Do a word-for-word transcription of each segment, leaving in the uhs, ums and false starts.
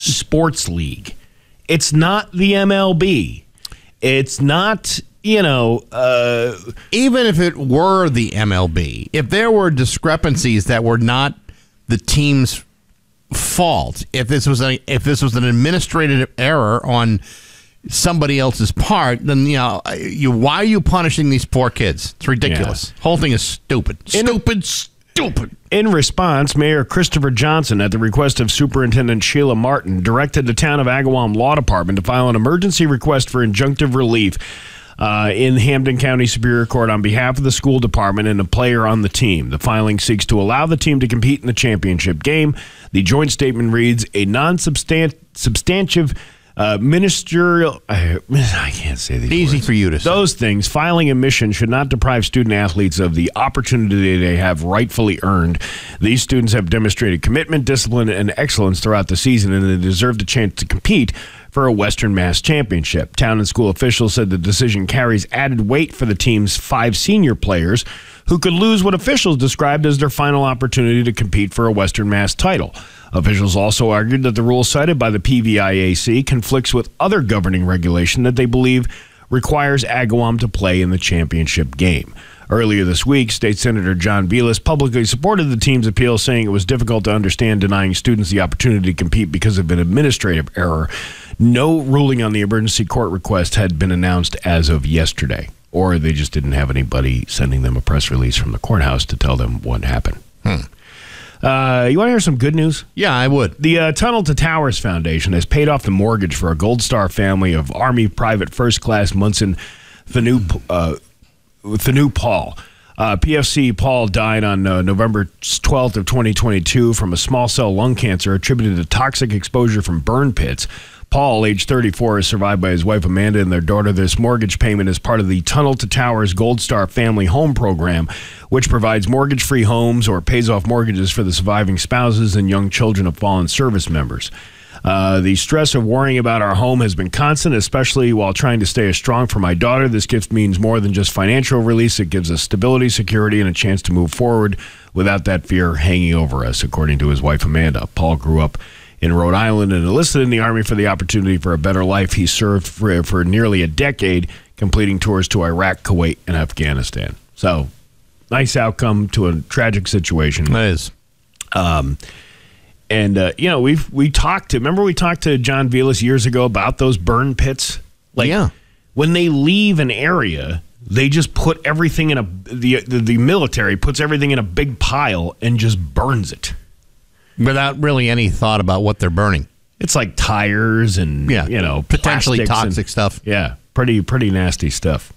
sports league. It's not the M L B. It's not, you know... Uh, Even if it were the M L B, if there were discrepancies that were not the team's fault, if this was a, if this was an administrative error on somebody else's part, then, you know, you, why are you punishing these poor kids? It's ridiculous. Yeah. Whole thing is stupid. In, stupid, stupid. In response, Mayor Christopher Johnson, at the request of Superintendent Sheila Martin, directed the Town of Agawam Law Department to file an emergency request for injunctive relief uh, in Hampden County Superior Court on behalf of the school department and a player on the team. The filing seeks to allow the team to compete in the championship game. The joint statement reads, a non-substantive uh, ministerial... Uh, I can't say these Easy words. for you to say. Those things, filing a mission should not deprive student-athletes of the opportunity they have rightfully earned. These students have demonstrated commitment, discipline, and excellence throughout the season, and they deserve the chance to compete for a Western Mass championship. Town and school officials said the decision carries added weight for the team's five senior players who could lose what officials described as their final opportunity to compete for a Western Mass title. Officials also argued that the rule cited by the P V I A C conflicts with other governing regulation that they believe requires Agawam to play in the championship game. Earlier this week, State Senator John Velas publicly supported the team's appeal, saying it was difficult to understand denying students the opportunity to compete because of an administrative error. No ruling on the emergency court request had been announced as of yesterday, or they just didn't have anybody sending them a press release from the courthouse to tell them what happened. Hmm. Uh, you want to hear some good news? Yeah, I would. The uh, Tunnel to Towers Foundation has paid off the mortgage for a Gold Star family of Army Private First Class Munson Thanu, uh, Thanu Paul. Uh, P F C Paul died on uh, November twelfth of twenty twenty-two from a small cell lung cancer attributed to toxic exposure from burn pits. Paul, age thirty-four, is survived by his wife Amanda and their daughter. This mortgage payment is part of the Tunnel to Towers Gold Star Family Home Program, which provides mortgage-free homes or pays off mortgages for the surviving spouses and young children of fallen service members. Uh, the stress of worrying about our home has been constant, especially while trying to stay as strong for my daughter. This gift means more than just financial release. It gives us stability, security, and a chance to move forward without that fear hanging over us, according to his wife Amanda. Paul grew up in Rhode Island and enlisted in the Army for the opportunity for a better life. He served for, for nearly a decade, completing tours to Iraq, Kuwait, and Afghanistan. So, nice outcome to a tragic situation. That is. Um, and, uh, you know, we've we talked to, remember we talked to John Velas years ago about those burn pits? Like, yeah. When they leave an area, they just put everything in a, the, the, the military puts everything in a big pile and just burns it. Without really any thought about what they're burning. It's like tires and, yeah, you know, potentially toxic and, stuff. Yeah, pretty pretty nasty stuff.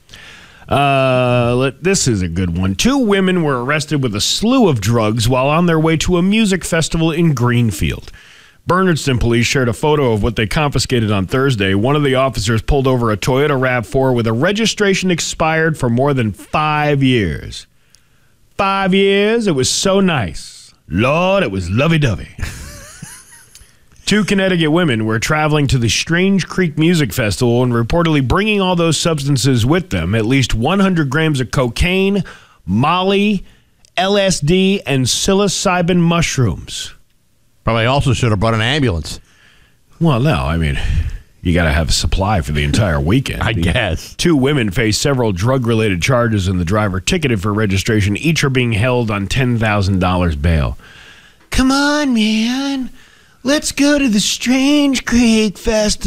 Uh, let, this is a good one. Two women were arrested with a slew of drugs while on their way to a music festival in Greenfield. Bernardston police shared a photo of what they confiscated on Thursday. One of the officers pulled over a Toyota RAV four with a registration expired for more than five years. Five years? It was so nice. Lord, it was lovey-dovey. Two Connecticut women were traveling to the Strange Creek Music Festival and reportedly bringing all those substances with them, at least one hundred grams of cocaine, Molly, L S D, and psilocybin mushrooms. Probably also should have brought an ambulance. Well, no, I mean, you got to have a supply for the entire weekend. I guess. Two women face several drug-related charges and the driver ticketed for registration. Each are being held on ten thousand dollars bail. Come on, man. Let's go to the Strange Creek Festival.